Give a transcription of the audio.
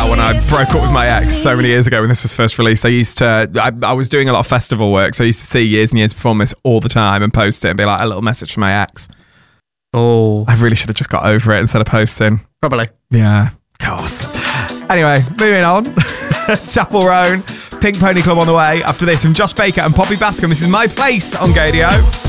about when I broke up with my ex so many years ago when this was first released. I was doing a lot of festival work, so I used to see years and years perform this all the time and post it and be like, a little message from my ex. Oh. I really should have just got over it instead of posting. Probably. Yeah, of course. Anyway, moving on. Chapel Roan, Pink Pony Club on the way. After this, from Josh Baker and Poppy Bascom, this is My Place on Gaydio.